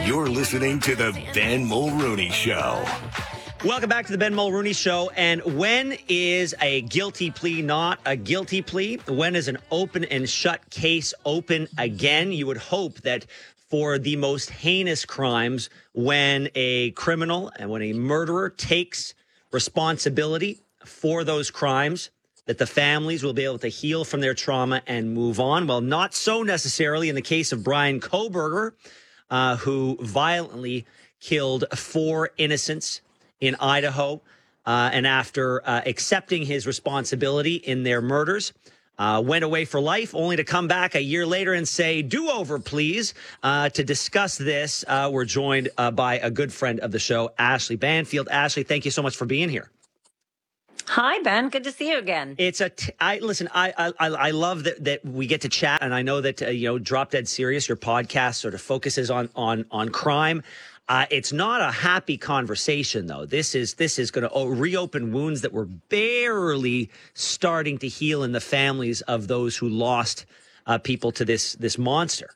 You're listening to the Ben Mulrooney Show. Welcome back to the Ben Mulrooney Show. And when is a guilty plea not a guilty plea? When is an open and shut case open again? You would hope that for the most heinous crimes, when a criminal and when a murderer takes responsibility for those crimes, that the families will be able to heal from their trauma and move on. Well, not so necessarily in the case of Bryan Kohberger, who violently killed 4 innocents in Idaho. And after accepting his responsibility in their murders, went away for life, only to come back a year later and say, do-over, please. To discuss this, we're joined by a good friend of the show, Ashley Banfield. Ashley, thank you so much for being here. Hi, Ben. Good to see you again. It's I love that we get to chat, and I know that Drop Dead Serious, your podcast, sort of focuses on crime. It's not a happy conversation, though. This is going to reopen wounds that were barely starting to heal in the families of those who lost people to this monster.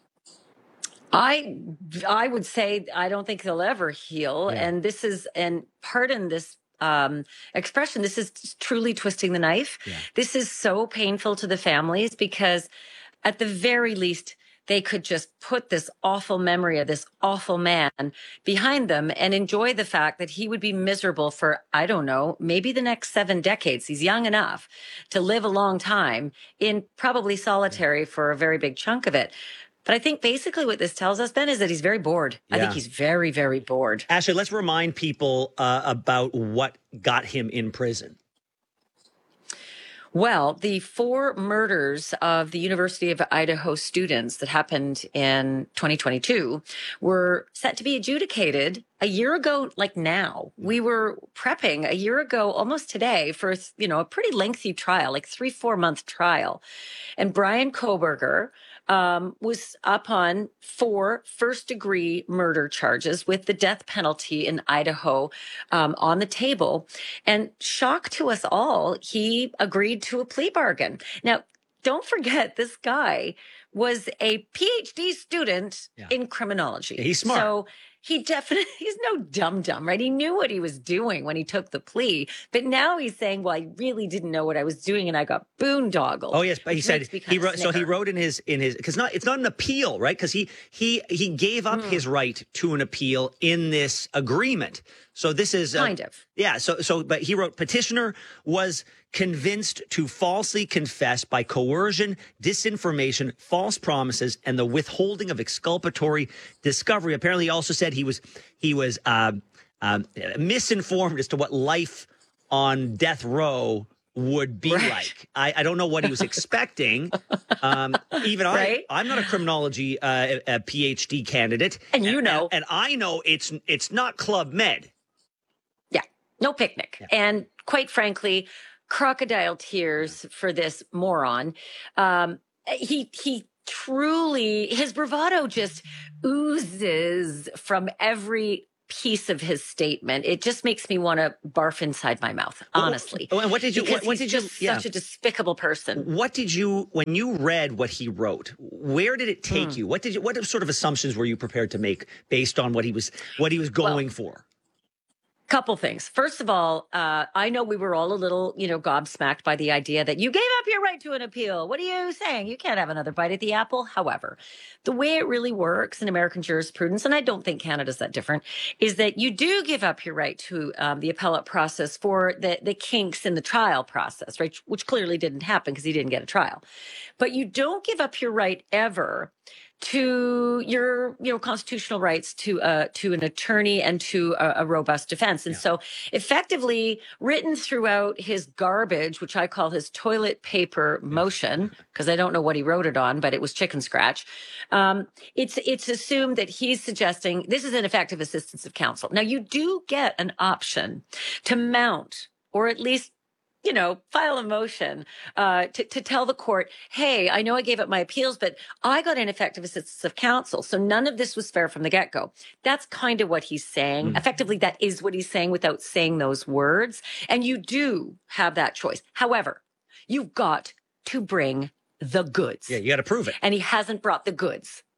I would say I don't think they'll ever heal, and this is, and pardon this expression, this is truly twisting the knife. Yeah. This is so painful to the families because at the very least, they could just put this awful memory of this awful man behind them and enjoy the fact that he would be miserable for, I don't know, maybe the next 7 decades. He's young enough to live a long time in probably solitary for a very big chunk of it. But I think basically what this tells us, Ben, is that he's very bored. Yeah. I think he's very, very bored. Ashley, let's remind people about what got him in prison. Well, the 4 murders of the University of Idaho students that happened in 2022 were set to be adjudicated a year ago, like now. We were prepping a year ago, almost today, for, a pretty lengthy trial, like 3-4 month trial. And Bryan Kohberger was up on 4 first-degree murder charges with the death penalty in Idaho on the table. And shock to us all, he agreed to a plea bargain. Now, don't forget, this guy was a PhD student in criminology. He's smart. So he's no dum-dum, right? He knew what he was doing when he took the plea. But now he's saying, well, I really didn't know what I was doing and I got boondoggled. Oh, yes. But he said he wrote in his, because it's not an appeal, right? Because he gave up his right to an appeal in this agreement. So this is kind of. Yeah. But he wrote, petitioner was convinced to falsely confess by coercion, disinformation, false promises, and the withholding of exculpatory discovery. Apparently, he also said he was misinformed as to what life on death row would be like. I don't know what he was expecting. I'm not a criminology a PhD candidate, and and I know it's not Club Med. Yeah, no picnic, and quite frankly, crocodile tears for this moron. He truly, his bravado just oozes from every piece of his statement. It just makes me want to barf inside my mouth, honestly. And what did you? Such a despicable person. What did you, when you read what he wrote? Where did it take you? What sort of assumptions were you prepared to make based on what he was going for? Couple things. First of all, I know we were all a little, gobsmacked by the idea that you gave up your right to an appeal. What are you saying? You can't have another bite at the apple. However, the way it really works in American jurisprudence, and I don't think Canada's that different, is that you do give up your right to the appellate process for the kinks in the trial process, right? Which clearly didn't happen because he didn't get a trial. But you don't give up your right ever to your constitutional rights to an attorney and to a robust defense. And so effectively written throughout his garbage, which I call his toilet paper motion, because I don't know what he wrote it on, but it was chicken scratch. It's assumed that he's suggesting this is ineffective assistance of counsel. Now you do get an option to mount, or at least file a motion to tell the court, hey, I know I gave up my appeals, but I got ineffective assistance of counsel. So none of this was fair from the get-go. That's kind of what he's saying. Effectively, that is what he's saying without saying those words. And you do have that choice. However, you've got to bring the goods. Yeah, you got to prove it. And he hasn't brought the goods.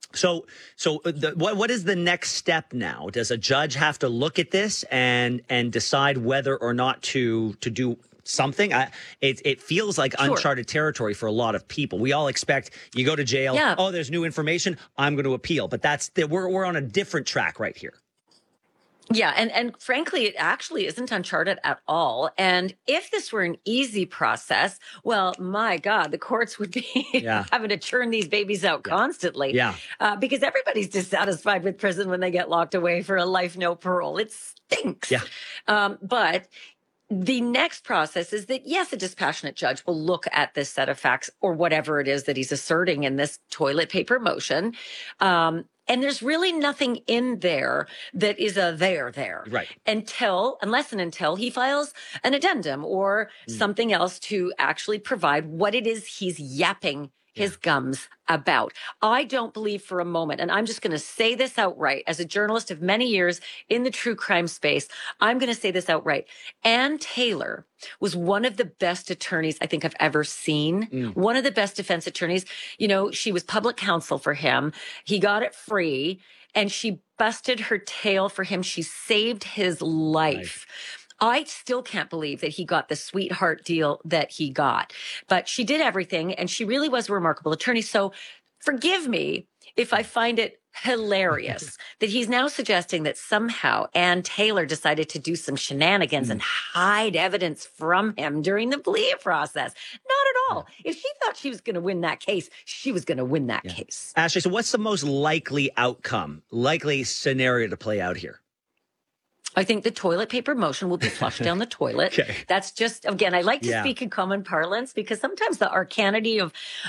What is the next step now? Does a judge have to look at this and decide whether or not to do something? It feels like uncharted territory for a lot of people. We all expect you go to jail. Yeah. Oh, there's new information. I'm going to appeal. But we're on a different track right here. Yeah, and frankly, it actually isn't uncharted at all. And if this were an easy process, well, my God, the courts would be having to churn these babies out constantly. Yeah. Because everybody's dissatisfied with prison when they get locked away for a life no parole. It stinks. Yeah. But the next process is that, yes, a dispassionate judge will look at this set of facts or whatever it is that he's asserting in this toilet paper motion. And there's really nothing in there that is a there. Right. Unless and until he files an addendum or something else to actually provide what it is he's yapping his gums about. I don't believe for a moment, and I'm just going to say this outright, as a journalist of many years in the true crime space, I'm going to say this outright. Ann Taylor was one of the best attorneys I think I've ever seen. One of the best defense attorneys. You know, she was public counsel for him. He got it free, and she busted her tail for him. She saved his life. I still can't believe that he got the sweetheart deal that he got, but she did everything and she really was a remarkable attorney. So forgive me if I find it hilarious that he's now suggesting that somehow Ann Taylor decided to do some shenanigans and hide evidence from him during the plea process. Not at all. If she thought she was going to win that case, she was going to win that case. Ashley, so what's the most likely outcome, likely scenario to play out here? I think the toilet paper motion will be flushed down the toilet. Okay. That's just, again, I like to speak in common parlance because sometimes the arcanity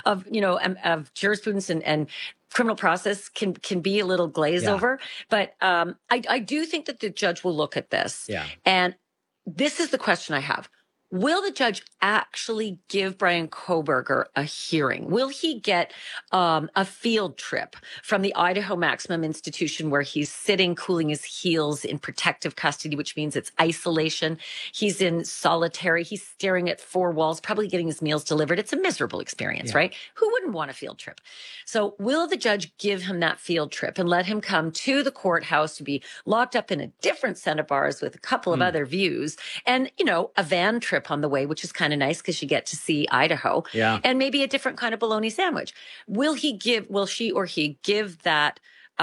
of jurisprudence and criminal process can be a little glazed over. But I do think that the judge will look at this. Yeah. And this is the question I have. Will the judge actually give Bryan Kohberger a hearing? Will he get a field trip from the Idaho Maximum Institution where he's sitting, cooling his heels in protective custody, which means it's isolation. He's in solitary. He's staring at four walls, probably getting his meals delivered. It's a miserable experience, right? Who wouldn't want a field trip? So will the judge give him that field trip and let him come to the courthouse to be locked up in a different set of bars with a couple of other views and, a van trip on the way, which is kind of nice because you get to see Idaho and maybe a different kind of bologna sandwich. Will she or he give that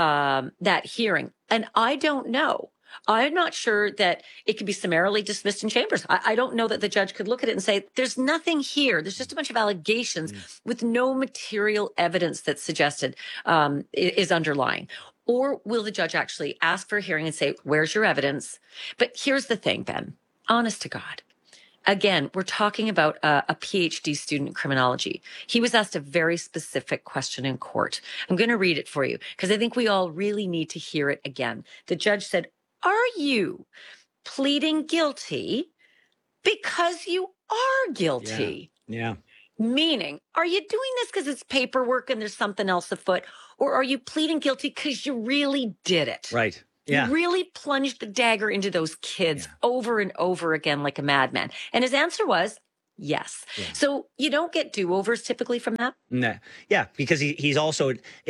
hearing? And I don't know. I'm not sure that it could be summarily dismissed in chambers. I don't know that the judge could look at it and say, there's nothing here. There's just a bunch of allegations with no material evidence that's suggested is underlying. Or will the judge actually ask for a hearing and say, where's your evidence? But here's the thing, Ben. Honest to God. Again, we're talking about a PhD student in criminology. He was asked a very specific question in court. I'm going to read it for you because I think we all really need to hear it again. The judge said, are you pleading guilty because you are guilty? Yeah. Meaning, are you doing this because it's paperwork and there's something else afoot? Or are you pleading guilty because you really did it? Right. Yeah. He really plunged the dagger into those kids over and over again like a madman. And his answer was yes. Yeah. So you don't get do-overs typically from that? No. Yeah, because he's also,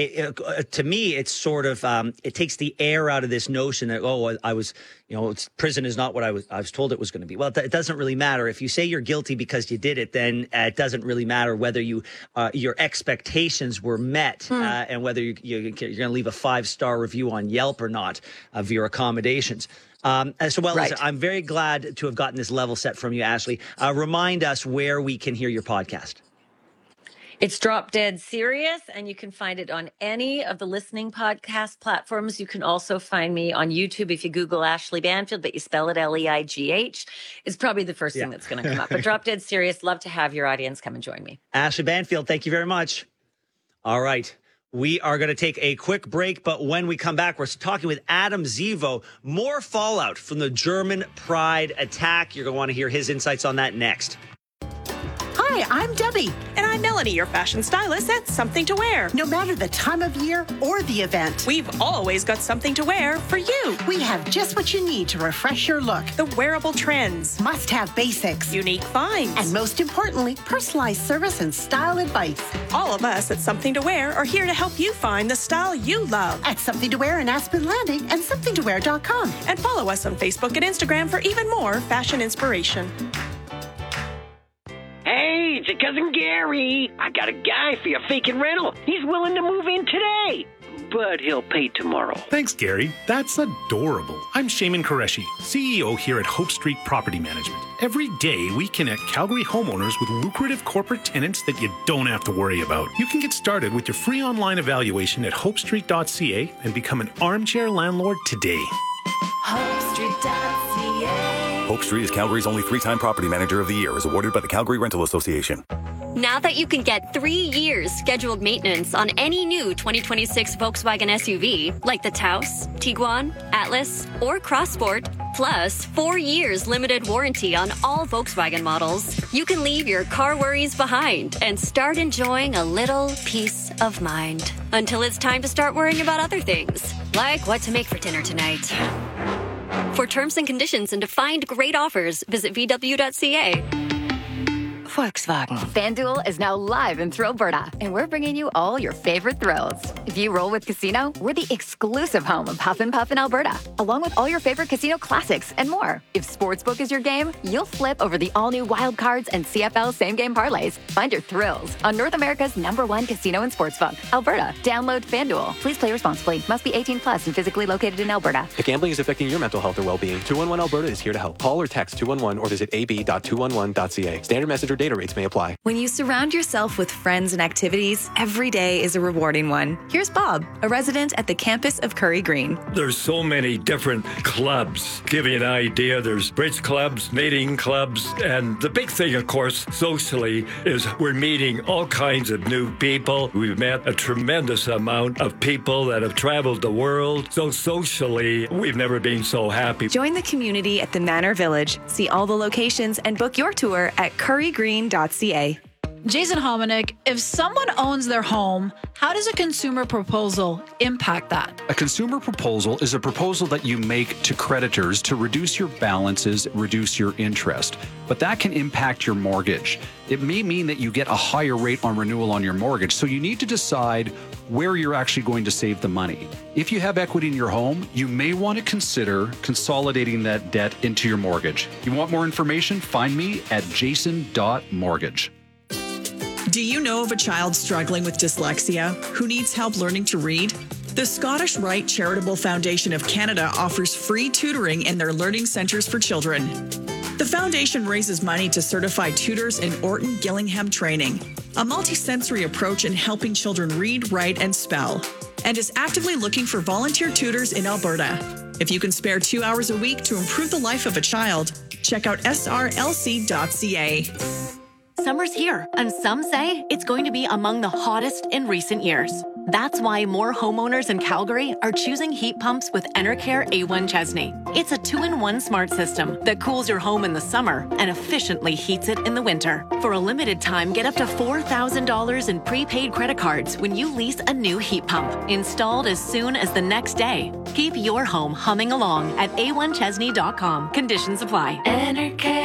to me, it's sort of, it takes the air out of this notion that, I was, prison is not what I was told it was going to be. Well, it doesn't really matter. If you say you're guilty because you did it, then it doesn't really matter whether your expectations were met and whether you're going to leave a 5-star review on Yelp or not of your accommodations. Listen, I'm very glad to have gotten this level set from you, Ashley. Remind us where we can hear your podcast. It's Drop Dead Serious, and you can find it on any of the listening podcast platforms. You can also find me on YouTube if you Google Ashley Banfield, but you spell it Leigh. It's probably the first thing that's going to come up. But Drop Dead Serious, love to have your audience come and join me. Ashley Banfield, thank you very much. All right. We are going to take a quick break, but when we come back, we're talking with Adam Zivo. More fallout from the German Pride attack. You're going to want to hear his insights on that next. Hi, Hi, I'm Debbie. And I'm Melanie, your fashion stylist at Something to Wear. No matter the time of year or the event, We've always got something to wear for you. we have just what you need to refresh your look. The wearable trends, Must-have basics. unique finds. And most importantly, personalized service and style advice. all of us at Something to Wear are here to help you find the style you love. At Something to Wear in Aspen Landing and somethingtowear.com. And follow us on Facebook and Instagram for even more fashion inspiration. Hey, it's your cousin Gary. I got a guy for your vacant rental. He's willing to move in today, but he'll pay tomorrow. Thanks, Gary. That's adorable. I'm Shaman Qureshi, CEO here at Hope Street Property Management. Every day, we connect Calgary homeowners with lucrative corporate tenants that you don't have to worry about. You can get started with your free online evaluation at hopestreet.ca and become an armchair landlord today. Hope Street is Calgary's only 3-time Property Manager of the Year, as awarded by the Calgary Rental Association. Now that you can get 3 years scheduled maintenance on any new 2026 Volkswagen SUV, like the Taos, Tiguan, Atlas, or Crossport, plus 4 years limited warranty on all Volkswagen models, you can leave your car worries behind and start enjoying a little peace of mind. Until it's time to start worrying about other things, like what to make for dinner tonight. For terms and conditions and to find great offers, visit VW.ca. Volkswagen. FanDuel is now live in Thrillberta, and we're bringing you all your favorite thrills. If you roll with Casino, we're the exclusive home of Puff and Puff in Alberta, along with all your favorite casino classics and more. If Sportsbook is your game, you'll flip over the all-new Wild Cards and CFL same-game parlays. Find your thrills on North America's #1 casino and sportsbook, Alberta. Download FanDuel. Please play responsibly. Must be 18 plus and physically located in Alberta. If gambling is affecting your mental health or well-being, 211 Alberta is here to help. Call or text 211 or visit ab.211.ca. Standard message or data rates may apply. When you surround yourself with friends and activities, every day is a rewarding one. Here's Bob, a resident at the campus of Curry Green. There's so many different clubs. Give you an idea, there's bridge clubs, knitting clubs, and the big thing, of course, socially, is we're meeting all kinds of new people. We've met a tremendous amount of people that have traveled the world. So socially, we've never been so happy. Join the community at the Manor Village. See all the locations and book your tour at currygreen.ca. Jason Hominick, if someone owns their home, how does a consumer proposal impact that? A consumer proposal is a proposal that you make to creditors to reduce your balances, reduce your interest. But that can impact your mortgage. It may mean that you get a higher rate on renewal on your mortgage, so you need to decide where you're actually going to save the money. If you have equity in your home, you may want to consider consolidating that debt into your mortgage. You want more information? Find me at jason.mortgage. Do you know of a child struggling with dyslexia who needs help learning to read? The Scottish Rite Charitable Foundation of Canada offers free tutoring in their learning centres for children. The foundation raises money to certify tutors in Orton Gillingham training, a multisensory approach in helping children read, write, and spell, and is actively looking for volunteer tutors in Alberta. If you can spare 2 hours a week to improve the life of a child, check out srlc.ca. Summer's here, and some say it's going to be among the hottest in recent years. That's why more homeowners in Calgary are choosing heat pumps with Enercare A1 Chesney. It's a 2-in-1 smart system that cools your home in the summer and efficiently heats it in the winter. For a limited time, get up to $4,000 in prepaid credit cards when you lease a new heat pump, installed as soon as the next day. Keep your home humming along at a1chesney.com. Conditions apply. Enercare.